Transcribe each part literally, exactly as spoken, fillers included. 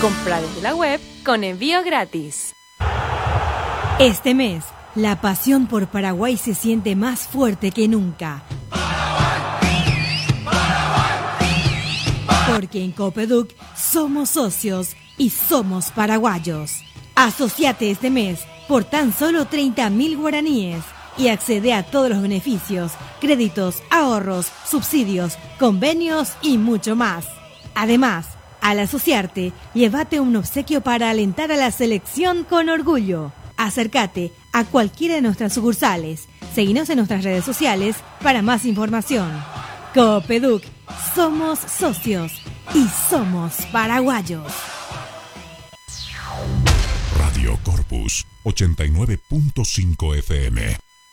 Compra desde la web con envío gratis. Este mes, la pasión por Paraguay se siente más fuerte que nunca. Porque en Copeduc somos socios y somos paraguayos. Asociate este mes por tan solo treinta mil guaraníes y accede a todos los beneficios, créditos, ahorros, subsidios, convenios y mucho más. Además, al asociarte, llévate un obsequio para alentar a la selección con orgullo. Acércate a cualquiera de nuestras sucursales. Seguinos en nuestras redes sociales para más información. Copeduc, somos socios y somos paraguayos. Radio Corpus ochenta y nueve punto cinco F M.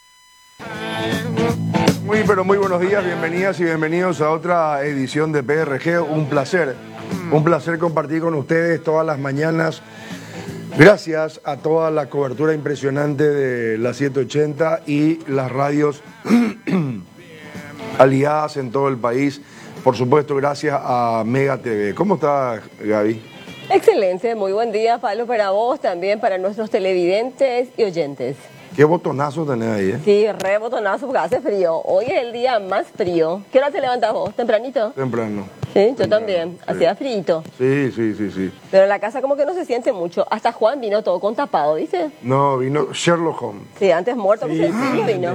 Muy, pero muy buenos días, bienvenidas y bienvenidos a otra edición de P R G. Un placer, un placer compartir con ustedes todas las mañanas. Gracias a toda la cobertura impresionante de la setecientos ochenta y las radios aliadas en todo el país. Por supuesto, gracias a Mega T V. ¿Cómo está, Gaby? Excelente, muy buen día, Pablo, para vos, también para nuestros televidentes y oyentes. ¿Qué botonazo tenés ahí, eh? Sí, re botonazo porque hace frío. Hoy es el día más frío. ¿Qué hora te levantas vos? ¿Tempranito? Temprano. Sí, yo Temprano, también. sí. Hacía frío. Sí, sí, sí, sí. Pero en la casa como que no se siente mucho. Hasta Juan vino todo con tapado, ¿viste? No, vino Sherlock Holmes. Sí, antes muerto que sencillo vino.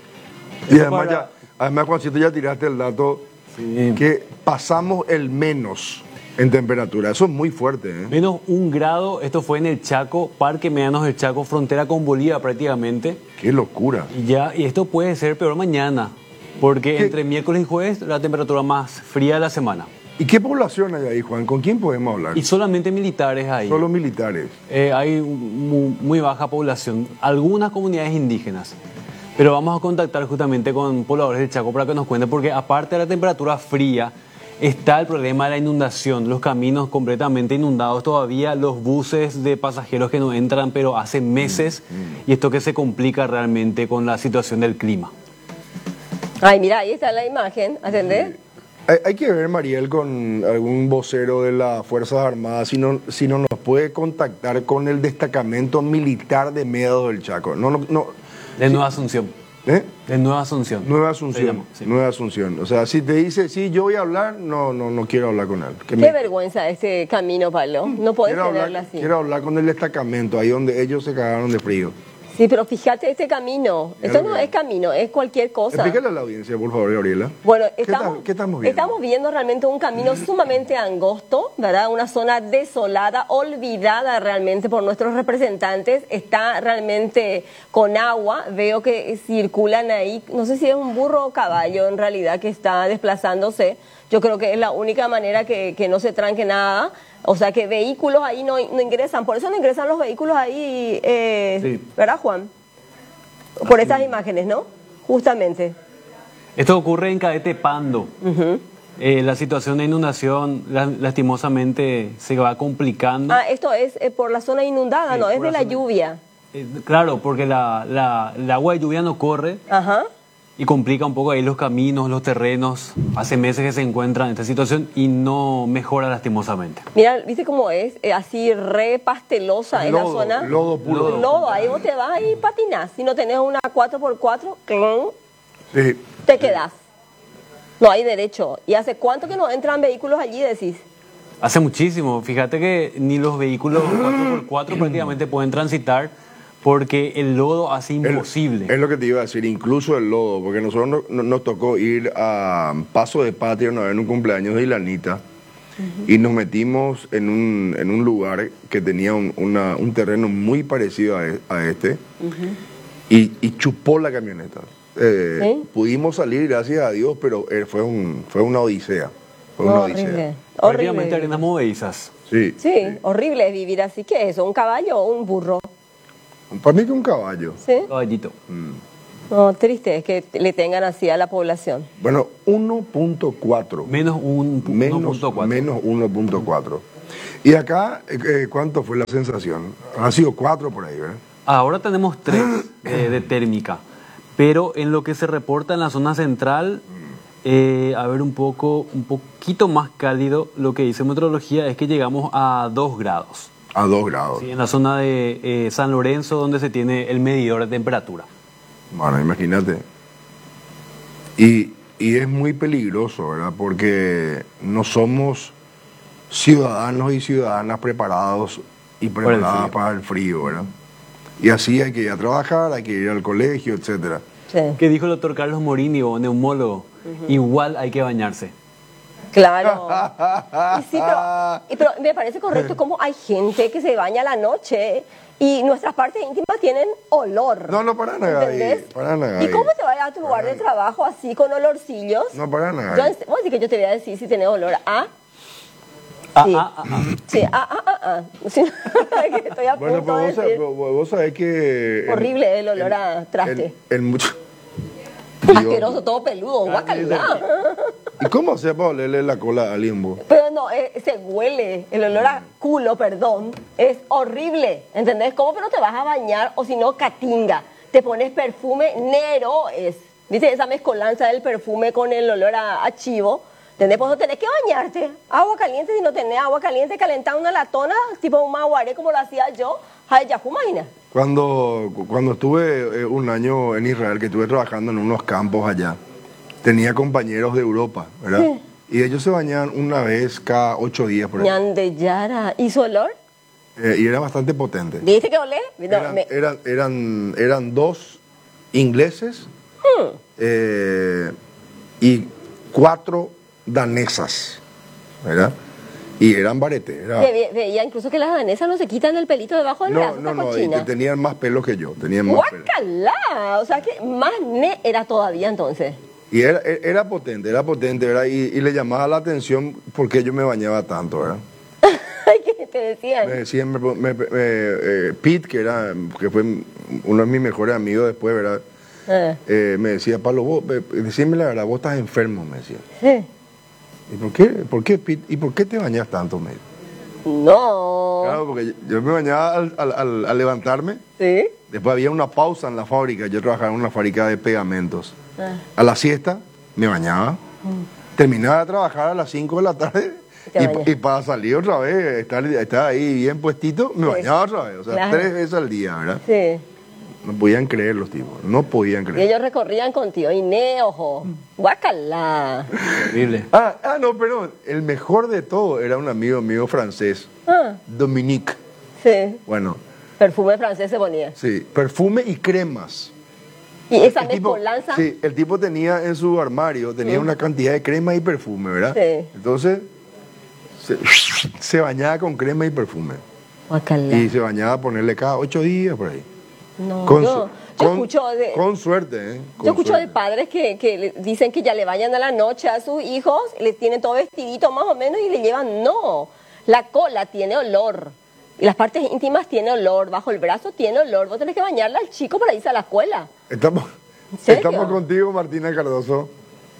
Y además, ya, además, Juancito, ya tiraste el dato sí. que pasamos el menos en temperatura. Eso es muy fuerte, ¿eh? Menos un grado, esto fue en el Chaco, Parque Medianos del Chaco, frontera con Bolivia prácticamente. ¡Qué locura! Y, ya, y esto puede ser peor mañana, porque ¿Qué? entre miércoles y jueves la temperatura más fría de la semana. ¿Y qué población hay ahí, Juan? ¿Con quién podemos hablar? Y solamente militares ahí. Solo militares. Eh, hay muy, muy baja población, algunas comunidades indígenas. Pero vamos a contactar justamente con pobladores del Chaco para que nos cuenten, porque aparte de la temperatura fría, está el problema de la inundación, los caminos completamente inundados todavía, los buses de pasajeros que no entran, pero hace meses, mm, mm. y esto que se complica realmente con la situación del clima. Ay, mira, ahí está la imagen, ¿atendés? Sí. Hay, hay que ver, Mariel, con algún vocero de las Fuerzas Armadas, si no, si no nos puede contactar con el destacamento militar de Mediados del Chaco. No, no, no. De sí. Nueva Asunción. ¿Eh? De Nueva Asunción. Nueva Asunción. Llama, sí. Nueva Asunción. O sea, si te dice, sí, yo voy a hablar, no, no, no quiero hablar con él. Que Qué me... vergüenza este camino, Pablo. No podés quiero tenerla hablar, así. Quiero hablar con el destacamento, ahí donde ellos se cagaron de frío. Sí, pero fíjate este camino. Esto no es camino, es cualquier cosa. Explícale a la audiencia, por favor, Gabriela. Bueno, ¿Qué, estamos, ta, ¿qué estamos viendo? Estamos viendo realmente un camino sumamente angosto, ¿verdad? Una zona desolada, olvidada realmente por nuestros representantes. Está realmente con agua. Veo que circulan ahí, no sé si es un burro o caballo en realidad que está desplazándose. Yo creo que es la única manera que, que no se tranque nada. O sea, que vehículos ahí no, no ingresan. Por eso no ingresan los vehículos ahí, eh, sí. ¿verdad, Juan? Por estas imágenes, ¿no? Justamente. Esto ocurre en Caete Pando. Uh-huh. Eh, la situación de inundación la, lastimosamente se va complicando. Ah, esto es eh, por la zona inundada, sí, no, es de la, la lluvia. Eh, claro, porque la, la, el agua de lluvia no corre. Ajá. Y complica un poco ahí los caminos, los terrenos. Hace meses que se encuentran en esta situación y no mejora lastimosamente. Mira, ¿viste cómo es? Eh, así re pastelosa en la zona. Lodo puro. Lodo, lodo, ahí vos te vas y patinás. Si no tenés una cuatro por cuatro, sí. te quedás. No hay derecho. ¿Y hace cuánto que no entran vehículos allí, decís? Hace muchísimo. Fíjate que ni los vehículos cuatro por cuatro prácticamente pueden transitar, porque el lodo hace imposible. Es lo que te iba a decir, incluso el lodo, porque nosotros no, no, nos tocó ir a Paso de Patria una vez en un cumpleaños de Ilanita, uh-huh. y nos metimos en un, en un lugar que tenía un, una, un terreno muy parecido a, a este, uh-huh. y, y chupó la camioneta. Eh, ¿Sí? Pudimos salir, gracias a Dios, pero fue, un, fue una odisea. Fue una horrible. odisea. Prácticamente arenas movedizas. Sí, sí, sí, horrible es vivir así. ¿Qué es eso? ¿Un caballo o un burro? Para mí que un caballo. ¿Sí? Caballito. Mm. No, triste es que le tengan así a la población. Bueno, uno punto cuatro. Menos un menos, uno punto cuatro. Menos uno punto cuatro. Y acá, eh, ¿cuánto fue la sensación? Ha sido cuatro por ahí, ¿verdad? Ahora tenemos tres eh, de térmica. Pero en lo que se reporta en la zona central, eh, a ver un poco, un poquito más cálido, lo que dice meteorología es que llegamos a dos grados. A dos grados. Sí, en la zona de eh, San Lorenzo, donde se tiene el medidor de temperatura. Bueno, imagínate. Y, y es muy peligroso, ¿verdad? Porque no somos ciudadanos y ciudadanas preparados y preparadas para el frío, ¿verdad? Y así hay que ir a trabajar, hay que ir al colegio, etcétera. Sí. ¿Qué dijo el doctor Carlos Morini, neumólogo? Uh-huh. Igual hay que bañarse. Claro. Y sí, pero, y, pero me parece correcto cómo hay gente que se baña a la noche y nuestras partes íntimas tienen olor. No, no, para nada. ¿Entendés? Para nada. ¿Y cómo te vas a tu lugar de trabajo así con olorcillos? No, para nada. Yo, vos decís que yo te voy a decir si tenés olor a... Ah, sí. ah, ah, ah. Sí, ah, ah, ah, ah. Sí, estoy a bueno, punto pues de vos, decir. vos, vos sabés que... Horrible el olor a traste. El, el mucho... Asqueroso, todo peludo, guacalá. ¿Y cómo se para olerle la cola al limbo? Pero no, eh, se huele, el olor a culo, perdón, es horrible, ¿entendés? ¿Cómo que no te vas a bañar o si no catinga? Te pones perfume, negro es, ¿viste? Esa mezcolanza del perfume con el olor a, a chivo, ¿entendés? Pues no tenés que bañarte, agua caliente, si no tenés agua caliente, calentar una latona, tipo un maguaré como lo hacía yo, ay, ya imagina. Cuando, cuando estuve eh, un año en Israel, que estuve trabajando en unos campos allá, tenía compañeros de Europa, ¿verdad? Sí. Y ellos se bañaban una vez cada ocho días por ahí. Ñandeyara. ¿Y su olor? Eh, y era bastante potente. ¿Viste que olé? No, eran, me... eran, eran, eran dos ingleses hmm. eh, y cuatro danesas, ¿verdad? Y eran baretes. Era... Ve, veía incluso que las danesas no se quitan el pelito debajo del no, brazo. No, no, no, tenían más pelo que yo. Tenían más ¡Guacalá! Pelo. O sea que más ne era todavía entonces. Y era, era potente, era potente, ¿verdad? Y, y le llamaba la atención porque yo me bañaba tanto, ¿verdad? ¿Qué te decían? Me decían, me, me, me, eh, Pete, que, era, que fue uno de mis mejores amigos después, ¿verdad? Ah. Eh, me decía, Pablo, vos, decime la verdad, vos estás enfermo, me decía. Sí. ¿Y por qué, por qué, Pete, ¿y por qué te bañas tanto, me? No. Claro, porque yo me bañaba al, al, al, al levantarme. Sí. Después había una pausa en la fábrica, yo trabajaba en una fábrica de pegamentos. Ah. A la siesta me bañaba, mm. terminaba de trabajar a las cinco de la tarde y, y para salir otra vez, estar, estar ahí bien puestito, me sí. bañaba otra vez, o sea, claro. tres veces al día, ¿verdad? Sí. No podían creer los tipos, no podían creer. Y ellos recorrían contigo, Inés, ojo, guacalá. Horrible. Ah, ah, no, perdón, el mejor de todo era un amigo mío francés, ah. Dominique. Sí. Bueno. Perfume francés se ponía. Sí, perfume y cremas. Y esa mezcolanza. Sí, el tipo tenía en su armario, tenía mm. una cantidad de crema y perfume, ¿verdad? Sí. Entonces, se, se bañaba con crema y perfume. Guacalá. Y se bañaba a ponerle cada ocho días por ahí. No, con, yo, yo con, escucho de... Con suerte, ¿eh? Con yo escucho suerte. de padres que, que dicen que ya le bañan a la noche a sus hijos, les tienen todo vestidito más o menos y le llevan, no, la cola tiene olor. Y las partes íntimas tienen olor, bajo el brazo tiene olor. Vos tenés que bañarle al chico para irse a la escuela. Estamos, estamos contigo, Martina Cardoso.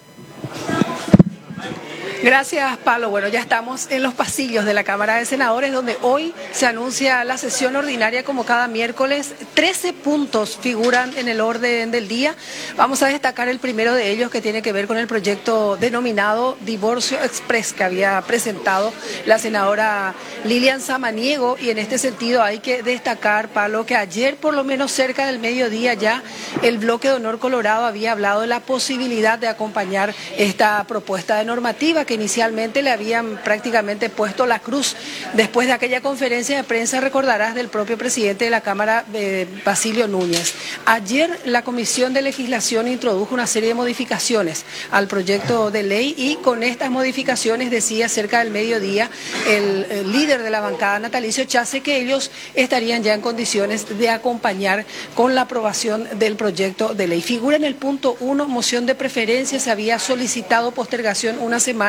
Gracias, Pablo. Bueno, ya estamos en los pasillos de la Cámara de Senadores, donde hoy se anuncia la sesión ordinaria como cada miércoles. Trece puntos figuran en el orden del día. Vamos a destacar el primero de ellos, que tiene que ver con el proyecto denominado Divorcio Express, que había presentado la senadora Lilian Samaniego. Y en este sentido hay que destacar, Pablo, que ayer, por lo menos cerca del mediodía ya, el Bloque de Honor Colorado había hablado de la posibilidad de acompañar esta propuesta de normativa que inicialmente le habían prácticamente puesto la cruz después de aquella conferencia de prensa, recordarás, del propio presidente de la Cámara, eh, Basilio Núñez. Ayer la Comisión de Legislación introdujo una serie de modificaciones al proyecto de ley y con estas modificaciones, decía cerca del mediodía el, el líder de la bancada, Natalicio Chase, que ellos estarían ya en condiciones de acompañar con la aprobación del proyecto de ley. Figura en el punto uno, moción de preferencia, se había solicitado postergación una semana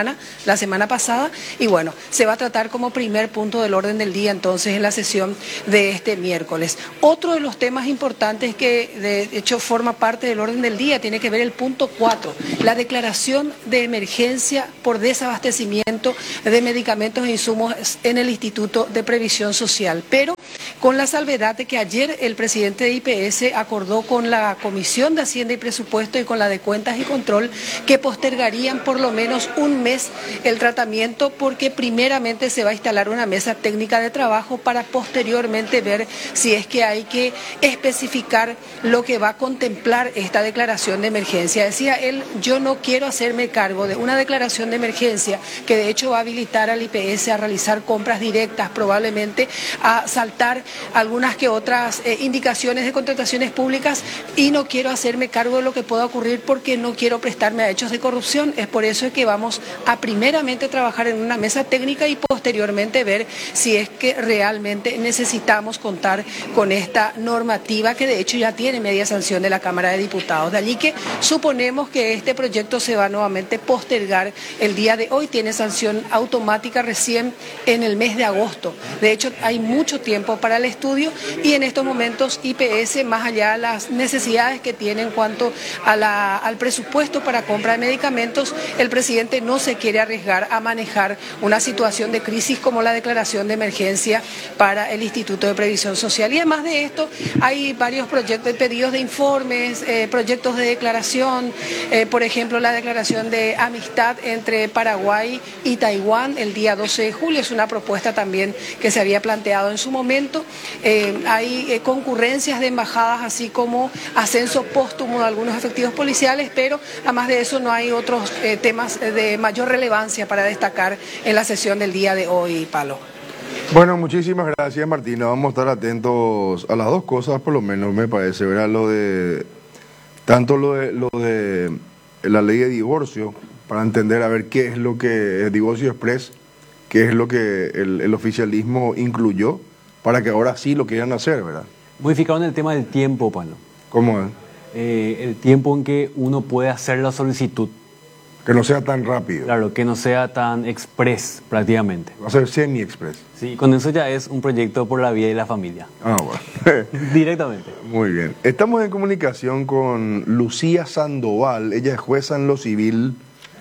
semana, la semana pasada, y bueno, se va a tratar como primer punto del orden del día entonces en la sesión de este miércoles. Otro de los temas importantes que de hecho forma parte del orden del día tiene que ver el punto cuatro, la declaración de emergencia por desabastecimiento de medicamentos e insumos en el Instituto de Previsión Social, pero con la salvedad de que ayer el presidente de I P S acordó con la Comisión de Hacienda y Presupuesto y con la de Cuentas y Control que postergarían por lo menos un mes el tratamiento, porque primeramente se va a instalar una mesa técnica de trabajo para posteriormente ver si es que hay que especificar lo que va a contemplar esta declaración de emergencia. Decía él, yo no quiero hacerme cargo de una declaración de emergencia que de hecho va a habilitar al I P S a realizar compras directas, probablemente a saltar algunas que otras eh, indicaciones de contrataciones públicas, y no quiero hacerme cargo de lo que pueda ocurrir porque no quiero prestarme a hechos de corrupción. Es por eso que vamos a primeramente trabajar en una mesa técnica y posteriormente ver si es que realmente necesitamos contar con esta normativa que de hecho ya tiene media sanción de la Cámara de Diputados. De allí que suponemos que este proyecto se va nuevamente postergar el día de hoy, tiene sanción automática recién en el mes de agosto. De hecho hay mucho tiempo para el estudio y en estos momentos I P S, más allá de las necesidades que tiene en cuanto a la, al presupuesto para compra de medicamentos, el presidente no se quiere arriesgar a manejar una situación de crisis como la declaración de emergencia para el Instituto de Previsión Social. Y además de esto hay varios proyectos, pedidos de informes, eh, proyectos de declaración, eh, por ejemplo la declaración de amistad entre Paraguay y Taiwán el día doce de julio, es una propuesta también que se había planteado en su momento. Eh, hay eh, concurrencias de embajadas, así como ascenso póstumo de algunos efectivos policiales, pero además de eso no hay otros eh, temas de mayor relevancia para destacar en la sesión del día de hoy, Palo. Bueno, muchísimas gracias, Martina. Vamos a estar atentos a las dos cosas, por lo menos me parece, ¿verdad? Lo de, tanto lo de, lo de la ley de divorcio, para entender a ver qué es lo que es divorcio express, qué es lo que el, el oficialismo incluyó, para que ahora sí lo quieran hacer, ¿verdad? Modificaron el tema del tiempo, Pablo. ¿Cómo es? Eh, el tiempo en que uno puede hacer la solicitud. Que no sea tan rápido. Claro, que no sea tan express prácticamente. Va a ser semi-express. Sí, con eso ya es un proyecto por la vida y la familia. Ah, bueno. Directamente. Muy bien. Estamos en comunicación con Lucía Sandoval. Ella es jueza en lo civil.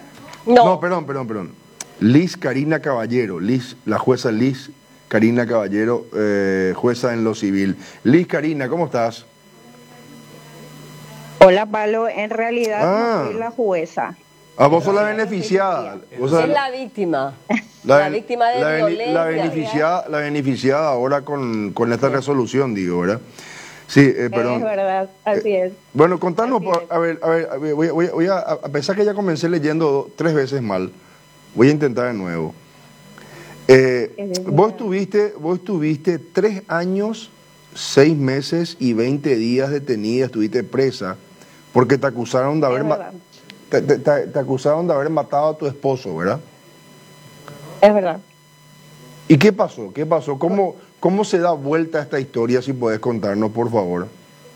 No. No, perdón, perdón, perdón. Liz Karina Caballero. Liz, la jueza Liz Karina Caballero, eh, jueza en lo civil. Liz Karina, ¿cómo estás? Hola, Pablo. En realidad Ah. no soy la jueza. Ah, vos sos la beneficiada. Vos sos Es la víctima. la, la víctima de la, bene- violencia. la beneficiada, la beneficiada ahora con, con esta resolución, digo, ¿verdad? Sí, eh, perdón. Es verdad, así es. Bueno, contanos, Así es. a ver, a ver, a ver, voy, voy- voy a, a pesar que ya comencé leyendo tres veces mal, voy a intentar de nuevo. Eh, Es verdad. vos tuviste, vos tuviste tres años, seis meses y veinte días detenida, estuviste presa, porque te acusaron de haber, Es ma- verdad. te, te- te- te acusaron de haber matado a tu esposo, ¿verdad? Es verdad. ¿Y qué pasó? ¿Qué pasó? ¿Cómo, cómo se da vuelta esta historia? Si podés contarnos, por favor.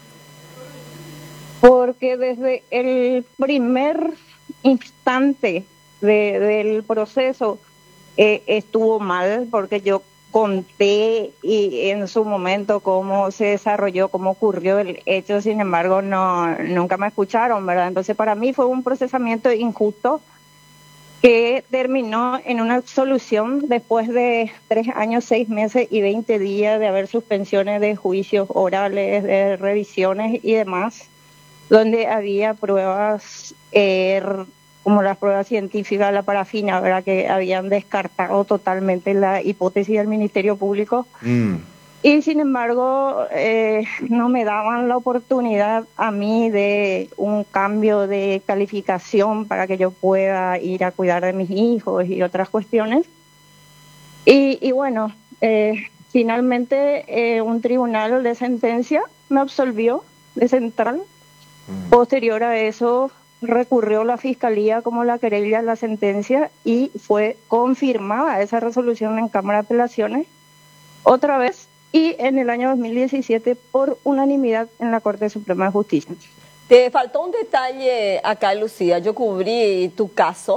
Porque desde el primer instante de- del proceso eh, estuvo mal, porque yo conté y en su momento cómo se desarrolló, cómo ocurrió el hecho, sin embargo no nunca me escucharon, ¿verdad? Entonces para mí fue un procesamiento injusto que terminó en una absolución después de tres años, seis meses y veinte días de haber suspensiones de juicios orales, de revisiones y demás, donde había pruebas eh, como las pruebas científicas, la parafina, ¿verdad?, que habían descartado totalmente la hipótesis del Ministerio Público. Mm. Y sin embargo, eh, no me daban la oportunidad a mí de un cambio de calificación para que yo pueda ir a cuidar de mis hijos y otras cuestiones. Y, y bueno, eh, finalmente eh, un tribunal de sentencia me absolvió de central. Posterior a eso recurrió la Fiscalía como la querella a la sentencia y fue confirmada esa resolución en Cámara de Apelaciones otra vez, y en el año dos mil diecisiete por unanimidad en la Corte Suprema de Justicia. Te faltó un detalle acá, Lucía. Yo cubrí tu caso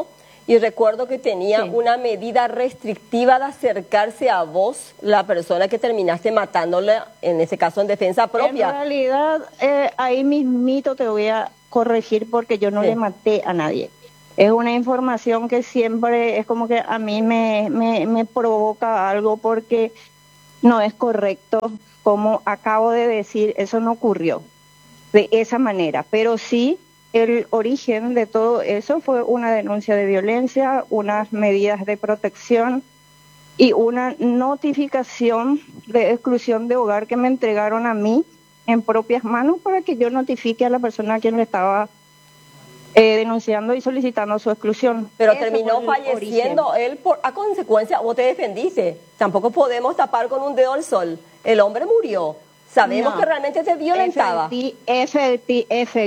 y recuerdo que tenía Sí. una medida restrictiva de acercarse a vos, la persona que terminaste matándola, en ese caso en defensa En propia. realidad, eh, ahí mismito te voy a corregir porque yo no Sí. le maté a nadie. Es una información que siempre es como que a mí me, me, me provoca algo porque no es correcto. Como acabo de decir, eso no ocurrió de esa manera, pero sí el origen de todo eso fue una denuncia de violencia, unas medidas de protección y una notificación de exclusión de hogar que me entregaron a mí en propias manos para que yo notifique a la persona a quien le estaba eh, denunciando y solicitando su exclusión. Pero Ese terminó fue el falleciendo origen. él por, a consecuencia, vos te defendiste. Tampoco podemos tapar con un dedo al sol. El hombre murió. Sabemos No. que realmente te violentaba. Efecti- efecti- efectivamente.